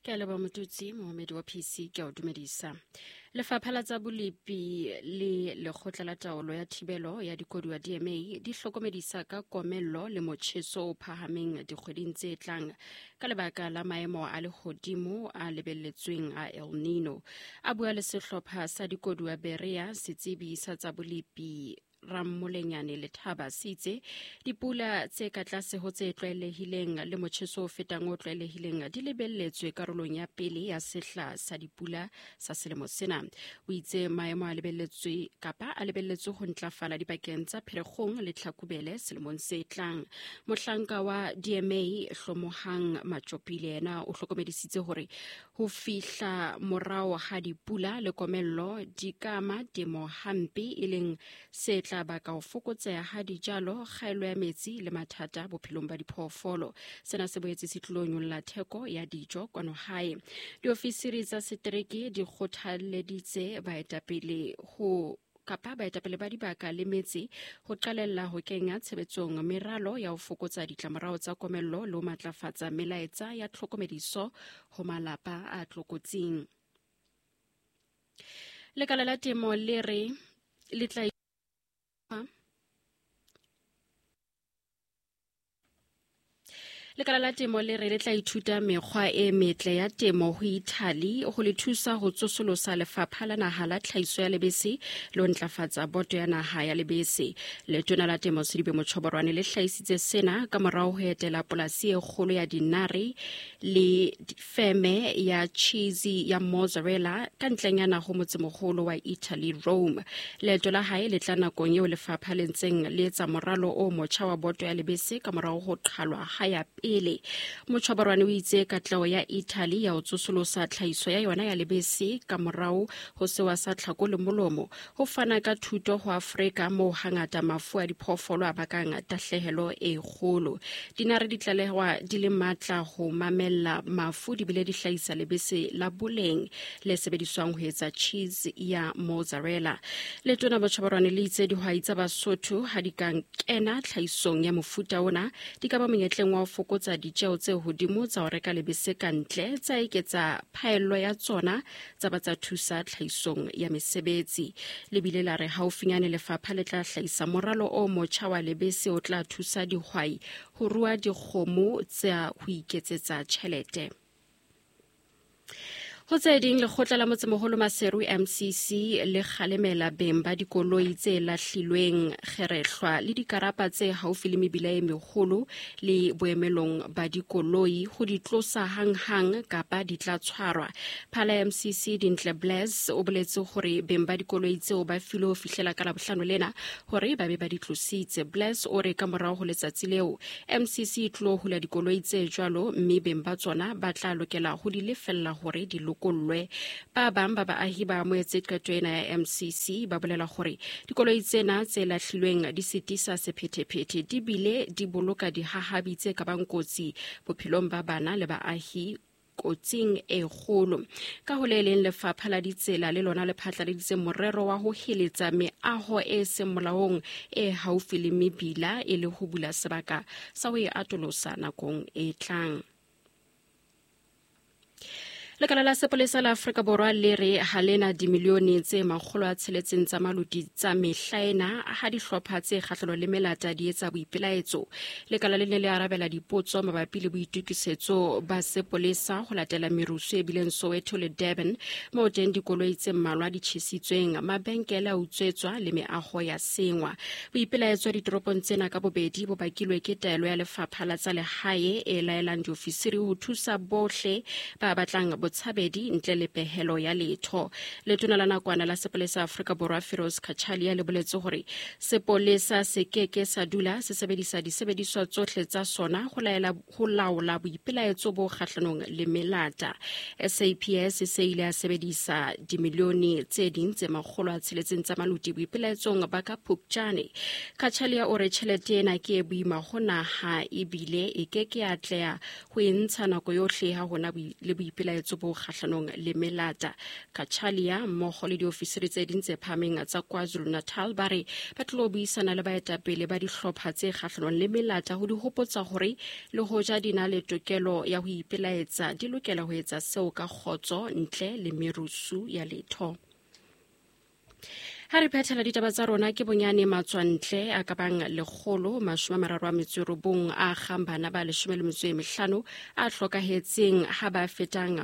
Ke a leba motutsi Mohammed wa PC ke a o dumedisa. Lefapha la tsa Bolepi le Lekgotla la Taolo ya Thibelo ya Dikoduwa DMA di hlokomedisa ka komello le motjheso o phahameng dikgweding tse tlang ka lebaka la maemo a lehodimo a lebelletsweng a El Nino. A bua le sehlopha sa dikoduwa Berea, setsebi sa tsa bolepi Rammolenyane Lethaba sitse dipula tse ka tlase ho tse tlwaelehileng le motjheso o fetang o tlwaelehileng di lebelletswe karolong ya pele ya sehla sa dipula sa selemo sena. O itse maemo a lebelletswe ho ntlafala dibakeng tsa Pherekgong le Tlhakubele selemong se tlang. Mohlanka wa DMA Hlomohang Matjopile yena o hlokomedisitse hore ho fihla morao ha dipula le komello di kama temo hampe e leng se tla baka ho fokotseha ha dijalo, kgaello ya metsi le mathata bophelong ba diphoofolo. Sena se boetse se tlo nyolla theko ya dijo kwano hae. Diofisiri tsa setereke di kgothaleditse baetapele ba dibaka le metsi ho qalella ho kenya tshebetsong meralo ya ho fokotsa ditlamorao tsa komello le ho matlafatsa melaetsa ya tlhokomediso ho malapa a tlokotsing. Lekala la temo le re le tla Lekala la temo le re le tla ithuta mekgwa e metle ya temo ho Italy ho le thusa ho tsosolosa lefapha la naha la tlhahiso ya lebese le ho ntlafatsa boto ya naha ya lebese. Letona la temo Sedibe Motshoborwane le hlahisitse sena ka morao ho etela polasi e kgolo ya dinare le feme ya cheese ya mozzarella ka ntlenyana ho motsemoholo wa Italy, Rome. Leeto la hae le tla nakong eo lefapha le ntseng le etsa moralo o motjha wa boto ya lebese ka morao ho qhalwa ha ya pele. Motshoborwane o itse katleho ya Italy ya ho tsosolosa tlhahiso ya yona ya lebese ka morao ho sewa sa tlhako le molomo ho fana ka thuto ho Afrika moo hangata mafu a diphoofolo a bakang tahlehelo e kgolo. Dinare di tlalehwa di le matla ho mamella mafu di bile di hlahisa lebese la boleng le sebediswang ho etsa cheese ya mozzarella. Letona Motshoborwane le itse dihwai tsa Basotho ha di ka kena tlhahisong ya mofuta ona di ka ba monyetleng wa ho fokotsa ditjeo tse hodimo tsa ho reka lebese ka ntle tsa eketsa phaello ya tsona tsa ba tsa thusa tlhahisong ya mesebetsi. Lebile la re haufinyane lefapha le tla hlahisa moralo o motjha wa lebese o tla thusa dihwai ho rua dikgomo tsa ho iketsetsa tjhelete. Ho tse ding lekgotla la motsemoholo Maseru MCC le kgalemela beng ba dikoloi tse lahlilweng kgerehlwa le dikarapa tse haufi le mebila e meholo le boemelong ba dikoloi ho di tlosa hanghang kapa di tla tshwarwa. Phala MCC Dintle Bless o boletse hore beng ba dikoloi tseo ba filo fihlela ka Labohlano lena hore ba be ba di tlositse. Bless o re ka morao ho letsatsi leo MCC tlo hula dikoloi tse jwalo mme beng ba tsona ba tla lokela ho di lefella hore di lokollwe. Ba bang ba baahi ba amohetse qeto ena ya MCC ba bolela hore dikoloi tsena tse lahlilweng di sitisa sephetephete di bile di boloka dihahabi tse ka bang kotsi bophelong ba bana le baahi kotsing e kgolo. Ka ho le leng lefapha la ditsela le lona le phatlaladitse morero wa ho heletsa meaho e seng molaong e haufi le mebila e le ho bula sebaka sa ho e atolosa nakong e tlang. Lekala la sepolesa la Afrika Borwa le re ha lena dimilione tse 600 tsa malodi tsa mehlaena ha dihlopha tse kgahlano le melata di etsa boipelaetso. Lekala le ne le arabela dipotso mabapi le boitukisetso ba sepolesa ho latela merusu e bileng Soweto le Durban moo teng dikoloi tse mmalwa di tjhesitsweng, mabenkele a utswetswa le meaho ya sengwa. Boipelaetso ditoropong tsena ka bobedi bo bakilwe ke taelo ya lefapha la tsa lehae e laelang diofisiri ho thusa bohle ba batlang botshabedi ntle le pehelo ya letho. Letona la nakwana la sepolesa Afrika Borwa Feroz Kachalia le boletse hore sepolesa se keke sa dula se sebedisa disebediswa tsohle tsa sona ho laola boipelaetso bo kgahlanong le melata. SAPS se ile a sebedisa dimilione tse ding tse 600 tsa malodi boipelaetsong ba ka Phupjane. Kachalia o re tjhelete ena ke e boima ho naha ebile e keke ya atleha ho e ntsha nako yohle ha hona le boipelaetso mmuso bo kgahlanong le melata. Kachalia mmogo le diofisiri tse ding tse phahameng tsa KwaZulu-Natal ba re ba tlo buisana le baetapele ba dihlopha tse kgahlanong le melata ho di hopotsa hore le hoja di na le tokelo ya ho ipelaetsa di lokela ho etsa seo ka kgotso ntle le merusu ya letho. Ha re phethela ditaba tsa rona ke bonyane matswantle a ka bang 139 a kgang bana ba 15 a hlokahetseng ha ba fetang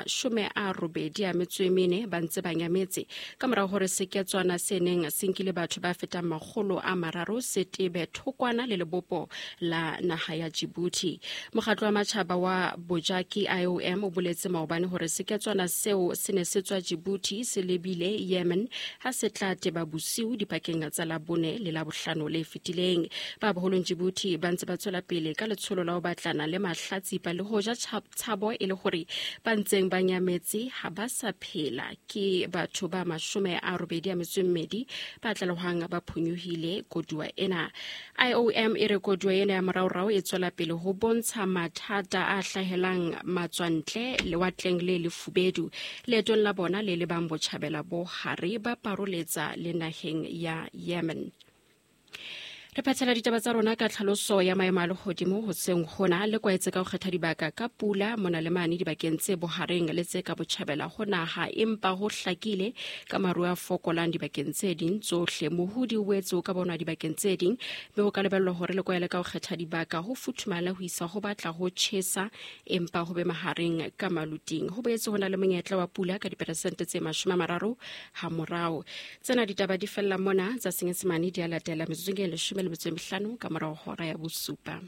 84 ba ntse ba nyametse ka mora hore seketswana se neng se nkile batho ba fetang 300 se tebe thokwana le lebopo la naha ya Djibouti. Mokgatlo wa matjhaba wa Bojaki IOM o boletse maobane hore seketswana seo se ne se tswa Djibouti se lebile Yemen ha se tla teba bosiu dipakeng tsa Labone le Labohlano le fetileng. Ba boholong Djibouti ba ntse ba tswela pele ka letsholo la ho batlana le mahlatsipa le hoja tshabo e le hore ba ntseng ba nyametse ha ba sa phela ke batho ba 82 ba tlalehang ba phunyohile koduwa ena. IOM e re koduwa ena ya moraorao e tswela pele ho bontsha mathata a hlahelang matswantle lewatleng le lefubedu leetong la bona le lebang botjhabela bo hare ba paroletsa le naheng ya Yemen. Re phatsela ditaba tsa rona ka tlhaloso ya maemo a lehodimo hoseng hona le kwaetse ka ho kgetha dibaka ka pula mona le mane dibakeng tse bohareng le tse ka botjhabela ho naha empa ho hlakile ka maru a fokolang dibakeng tse ding tsohle. Mohudi o etse o ka bonwa dibakeng tse ding mme ho ka lebellwa hore le kwaele ka ho kgetha dibaka ho futhumala ho isa ho batla ho tjhesa empa ho be mahareng ka maluting. Ho boetse hona le monyetla wa pula ka diperesente tse 30 ha morao. Tsena ditaba di fella mona tsa Senyesemane di a latela metsotso e 15 ka morao hora ya bosupa.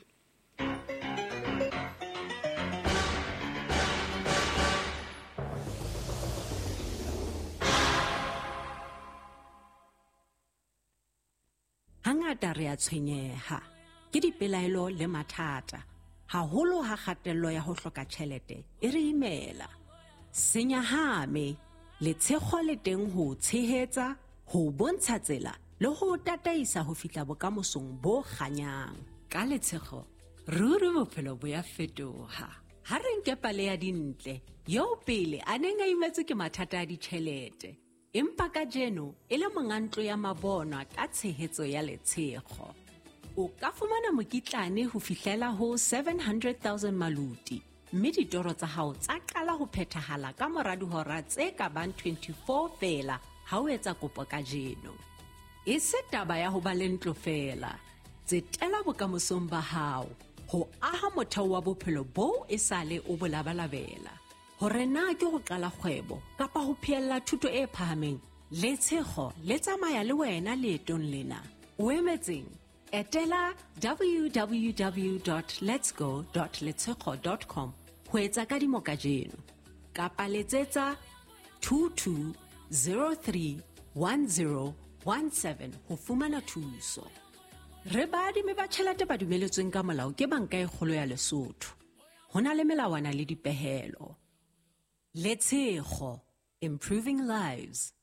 Hangata re a tshwenyeha ke dipelaelo le mathata haholo ha kgatello ya ho hloka tjhelete e re imela. Senyahame le tshekgo le teng ho tshehetsa ho bontsha tsela le ho tataisa ho fihla bokamosong bo kganyang. Ka letshego ruri bophelo bo ya fetoha ha re nke pale ya dintle yo pele a neng a imetswe ke mathata a ditjhelete empa ka jeno e le mongantlo ya mabonwa ka tshehetso ya letshego. O ka fumana mokitlane ho fihlela ho 700,000 maluti mme ditoro tsa hao tsa qala ho phethahala ka mora dihora tse ka bang 24 fela ha o etsa kopo ka jeno. E se taba ya ho ba le ntlo fela, tsetela bokamosong ba hao ho aha motheo wa bophelo bo e sale o bolabalabela. Hore na ke ho qala kgwebo kapa ho phiella thuto e phahameng, letshego le tsamaya le wena leetong lena. O emetseng? Etela www.letsgo.letshego.com ho etsa kadimo ka jeno kapa letsetsa 22031017 ho fumana thuso. Re baadimi ba tjhelete ba dumeletsweng ka molao ke banka e kgolo ya Lesotho. Ho na le melawana le dipehelo. Letshego, improving lives.